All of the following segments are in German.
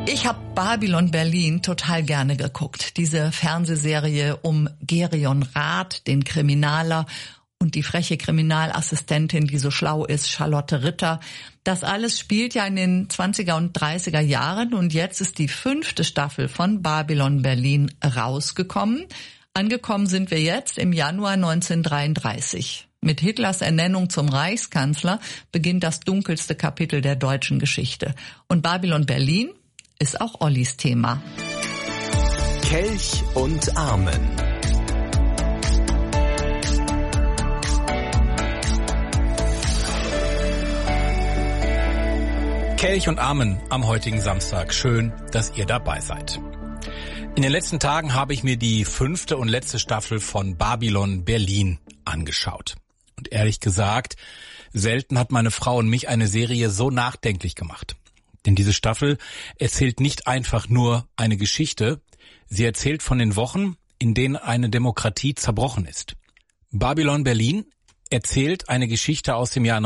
Ich habe Babylon Berlin total gerne geguckt. Diese Fernsehserie um Gerion Rath, den Kriminaler, und die freche Kriminalassistentin, die so schlau ist, Charlotte Ritter. Das alles spielt ja in den 20er und 30er Jahren und jetzt ist die 5. Staffel von Babylon Berlin rausgekommen. Angekommen sind wir jetzt im Januar 1933. Mit Hitlers Ernennung zum Reichskanzler beginnt das dunkelste Kapitel der deutschen Geschichte. Und Babylon Berlin ist auch Ollis Thema. Kelch und Amen. Kelch und Amen am heutigen Samstag. Schön, dass ihr dabei seid. In den letzten Tagen habe ich mir die 5. und letzte Staffel von Babylon Berlin angeschaut. Und ehrlich gesagt, selten hat meine Frau und mich eine Serie so nachdenklich gemacht. Denn diese Staffel erzählt nicht einfach nur eine Geschichte, sie erzählt von den Wochen, in denen eine Demokratie zerbrochen ist. Babylon Berlin erzählt eine Geschichte aus dem Jahr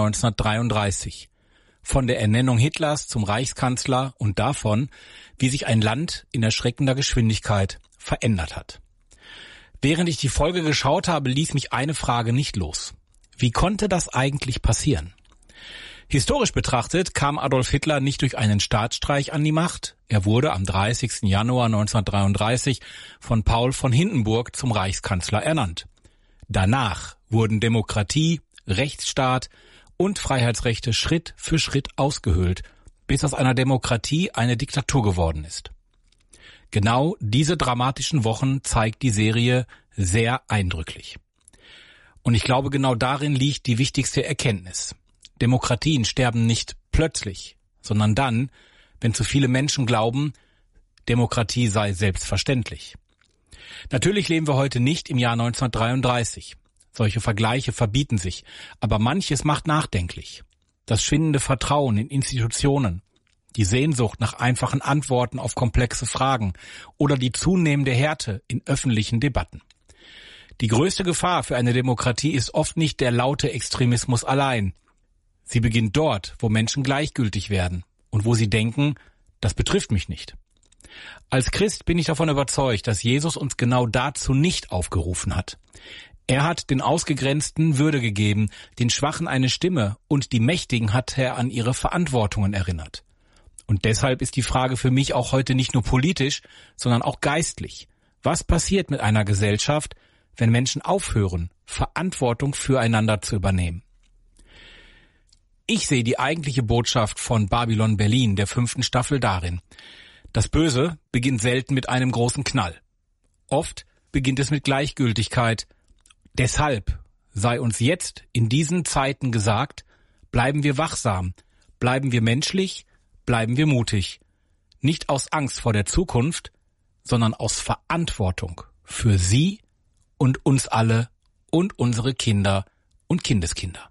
1933. Von der Ernennung Hitlers zum Reichskanzler und davon, wie sich ein Land in erschreckender Geschwindigkeit verändert hat. Während ich die Folge geschaut habe, ließ mich eine Frage nicht los. Wie konnte das eigentlich passieren? Historisch betrachtet kam Adolf Hitler nicht durch einen Staatsstreich an die Macht. Er wurde am 30. Januar 1933 von Paul von Hindenburg zum Reichskanzler ernannt. Danach wurden Demokratie, Rechtsstaat und Freiheitsrechte Schritt für Schritt ausgehöhlt, bis aus einer Demokratie eine Diktatur geworden ist. Genau diese dramatischen Wochen zeigt die Serie sehr eindrücklich. Und ich glaube, genau darin liegt die wichtigste Erkenntnis. Demokratien sterben nicht plötzlich, sondern dann, wenn zu viele Menschen glauben, Demokratie sei selbstverständlich. Natürlich leben wir heute nicht im Jahr 1933. Solche Vergleiche verbieten sich, aber manches macht nachdenklich. Das schwindende Vertrauen in Institutionen, die Sehnsucht nach einfachen Antworten auf komplexe Fragen oder die zunehmende Härte in öffentlichen Debatten. Die größte Gefahr für eine Demokratie ist oft nicht der laute Extremismus allein. Sie beginnt dort, wo Menschen gleichgültig werden und wo sie denken, das betrifft mich nicht. Als Christ bin ich davon überzeugt, dass Jesus uns genau dazu nicht aufgerufen hat. Er hat den Ausgegrenzten Würde gegeben, den Schwachen eine Stimme und die Mächtigen hat er an ihre Verantwortungen erinnert. Und deshalb ist die Frage für mich auch heute nicht nur politisch, sondern auch geistlich. Was passiert mit einer Gesellschaft, wenn Menschen aufhören, Verantwortung füreinander zu übernehmen? Ich sehe die eigentliche Botschaft von Babylon Berlin, der 5. Staffel, darin: Das Böse beginnt selten mit einem großen Knall. Oft beginnt es mit Gleichgültigkeit. Deshalb sei uns jetzt in diesen Zeiten gesagt, bleiben wir wachsam, bleiben wir menschlich, bleiben wir mutig. Nicht aus Angst vor der Zukunft, sondern aus Verantwortung für Sie und uns alle und unsere Kinder und Kindeskinder.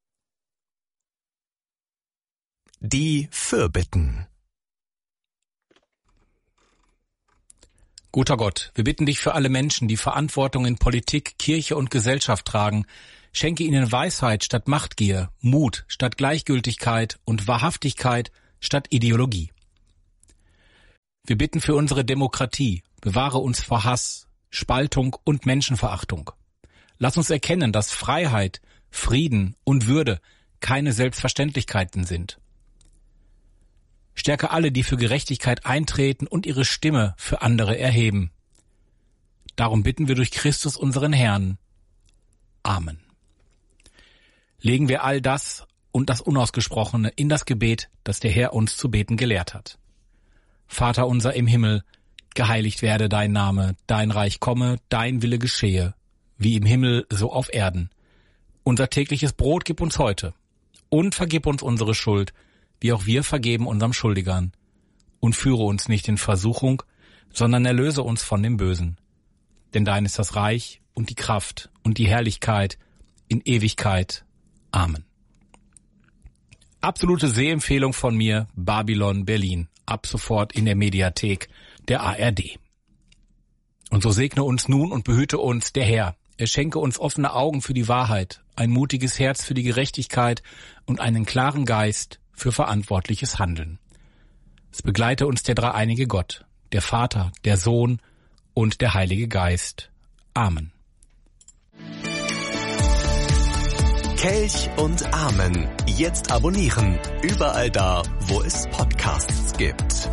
Die Fürbitten. Guter Gott, wir bitten dich für alle Menschen, die Verantwortung in Politik, Kirche und Gesellschaft tragen. Schenke ihnen Weisheit statt Machtgier, Mut statt Gleichgültigkeit und Wahrhaftigkeit statt Ideologie. Wir bitten für unsere Demokratie. Bewahre uns vor Hass, Spaltung und Menschenverachtung. Lass uns erkennen, dass Freiheit, Frieden und Würde keine Selbstverständlichkeiten sind. Stärke alle, die für Gerechtigkeit eintreten und ihre Stimme für andere erheben. Darum bitten wir durch Christus unseren Herrn. Amen. Legen wir all das und das Unausgesprochene in das Gebet, das der Herr uns zu beten gelehrt hat. Vater unser im Himmel, geheiligt werde dein Name, dein Reich komme, dein Wille geschehe, wie im Himmel so auf Erden. Unser tägliches Brot gib uns heute und vergib uns unsere Schuld, wie auch wir vergeben unserem Schuldigern. Und führe uns nicht in Versuchung, sondern erlöse uns von dem Bösen. Denn dein ist das Reich und die Kraft und die Herrlichkeit in Ewigkeit. Amen. Absolute Sehempfehlung von mir, Babylon Berlin. Ab sofort in der Mediathek der ARD. Und so segne uns nun und behüte uns der Herr. Er schenke uns offene Augen für die Wahrheit, ein mutiges Herz für die Gerechtigkeit und einen klaren Geist für verantwortliches Handeln. Es begleite uns der dreieinige Gott, der Vater, der Sohn und der Heilige Geist. Amen. Kelch und Amen. Jetzt abonnieren. Überall da, wo es Podcasts gibt.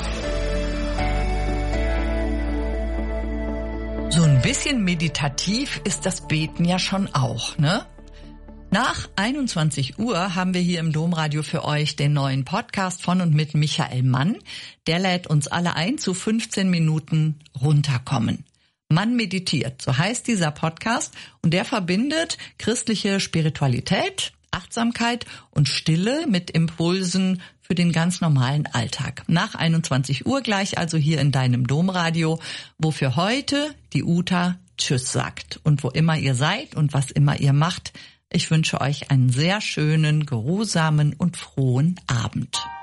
So ein bisschen meditativ ist das Beten ja schon auch, ne? Nach 21 Uhr haben wir hier im Domradio für euch den neuen Podcast von und mit Michael Mann. Der lädt uns alle ein zu 15 Minuten runterkommen. Mann meditiert, so heißt dieser Podcast, und der verbindet christliche Spiritualität, Achtsamkeit und Stille mit Impulsen für den ganz normalen Alltag. Nach 21 Uhr gleich also hier in deinem Domradio, wo für heute die Uta Tschüss sagt. Und wo immer ihr seid und was immer ihr macht, ich wünsche euch einen sehr schönen, geruhsamen und frohen Abend.